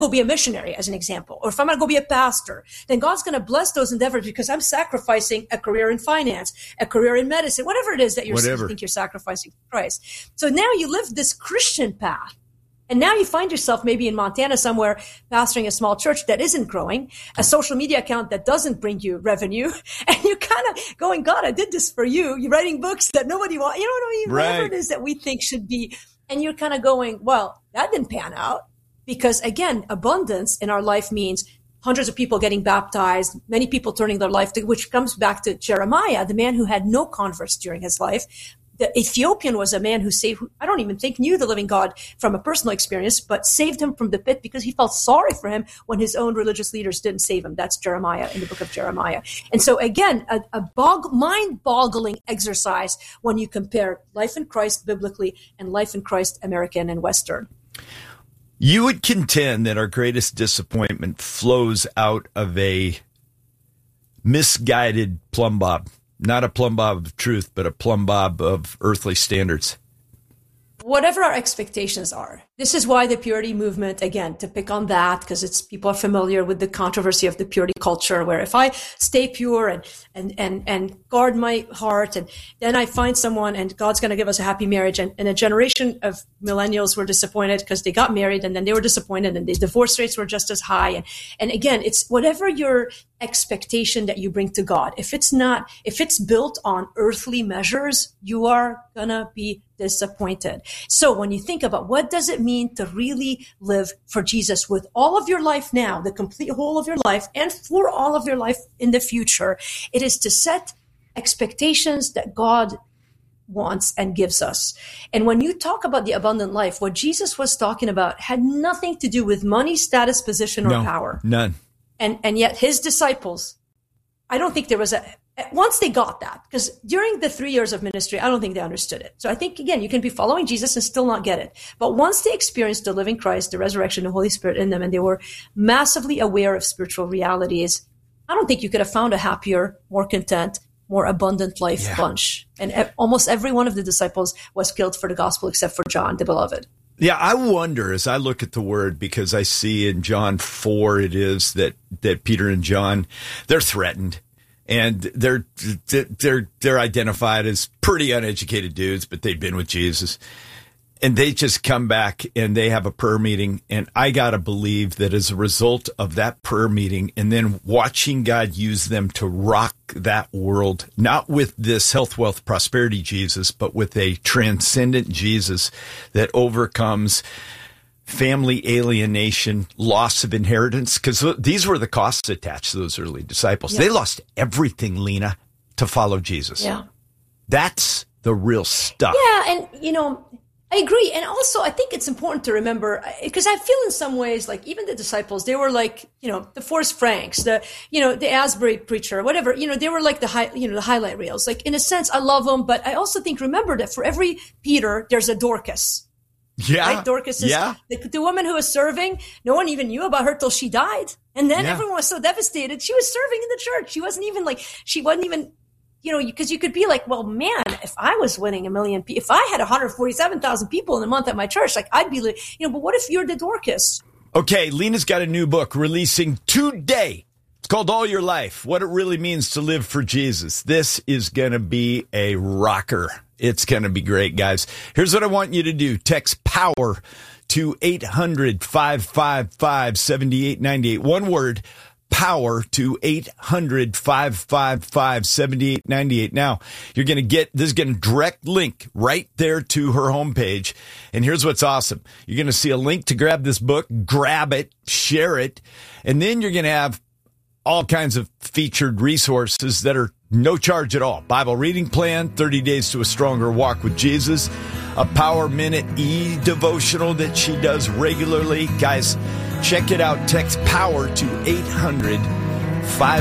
go be a missionary, as an example, or if I'm going to go be a pastor, then God's going to bless those endeavors because I'm sacrificing a career in finance, a career in medicine, whatever it is that you think you're sacrificing for Christ. So now you live this Christian path. And now you find yourself maybe in Montana somewhere pastoring a small church that isn't growing, a social media account that doesn't bring you revenue. And you're kind of going, God, I did this for you. You're writing books that nobody wants. You know what I mean? Right. Whatever it is that we think should be. And you're kind of going, well, that didn't pan out. Because again, abundance in our life means hundreds of people getting baptized, many people turning their life to, which comes back to Jeremiah, the man who had no converts during his life. The Ethiopian was a man who I don't even think knew the living God from a personal experience, but saved him from the pit because he felt sorry for him when his own religious leaders didn't save him. That's Jeremiah in the book of Jeremiah. And so again, a mind-boggling exercise when you compare life in Christ biblically and life in Christ American and Western. You would contend that our greatest disappointment flows out of a misguided plumb bob. Not a plumb bob of truth, but a plumb bob of earthly standards. Whatever our expectations are. This is why the purity movement, again, to pick on that, because people are familiar with the controversy of the purity culture, where if I stay pure and guard my heart, and then I find someone and God's going to give us a happy marriage. And a generation of millennials were disappointed because they got married and then they were disappointed and the divorce rates were just as high. And again, it's whatever your expectation that you bring to God. If it's built on earthly measures, you are going to be disappointed. So when you think about what does it mean to really live for Jesus with all of your life now, the complete whole of your life, and for all of your life in the future, it is to set expectations that God wants and gives us. And when you talk about the abundant life, what Jesus was talking about had nothing to do with money, status, position, or power. None. And yet his disciples, I don't think there was once they got that, because during the 3 years of ministry, I don't think they understood it. So I think, again, you can be following Jesus and still not get it. But once they experienced the living Christ, the resurrection, the Holy Spirit in them, and they were massively aware of spiritual realities, I don't think you could have found a happier, more content, more abundant life bunch. And almost every one of the disciples was killed for the gospel except for John, the beloved. Yeah, I wonder as I look at the word, because I see in John 4, it is that Peter and John, they're threatened. And they're identified as pretty uneducated dudes, but they've been with Jesus. And they just come back and they have a prayer meeting. And I got to believe that as a result of that prayer meeting and then watching God use them to rock that world, not with this health, wealth, prosperity Jesus, but with a transcendent Jesus that overcomes family alienation, loss of inheritance, because these were the costs attached to those early disciples. Yeah. They lost everything, Lena, to follow Jesus. Yeah. That's the real stuff. Yeah, and, I agree. And also, I think it's important to remember, because I feel in some ways, like, even the disciples, they were like, the Forrest Franks, the Asbury preacher, whatever, they were like the highlight reels. Like, in a sense, I love them, but I also think, remember that for every Peter, there's a Dorcas. Yeah. Right? Dorcas is the woman who was serving. No one even knew about her till she died. And then everyone was so devastated. She was serving in the church. She wasn't even, because you could be like, well, man, if I was winning 1 million people, if I had 147,000 people in a month at my church, like I'd be, but what if you're the Dorcas? Okay. Lena's got a new book releasing today. It's called All Your Life, What It Really Means to Live for Jesus. This is going to be a rocker. It's going to be great, guys. Here's what I want you to do. Text POWER to 800-555-7898. One word, POWER to 800-555-7898. Now, you're going to get, this is going to direct link right there to her homepage. And here's what's awesome. You're going to see a link to grab this book, grab it, share it, and then you're going to have all kinds of featured resources that are no charge at all. Bible reading plan, 30 days to a stronger walk with Jesus, a Power Minute e-devotional that she does regularly. Guys, check it out. Text POWER to 800-555